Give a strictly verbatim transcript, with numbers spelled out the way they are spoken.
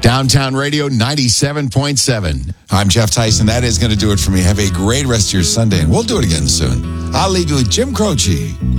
Downtown Radio ninety-seven point seven. I'm Jeff Tyson. That is going to do it for me. Have a great rest of your Sunday, and we'll do it again soon. I'll leave you with Jim Croce.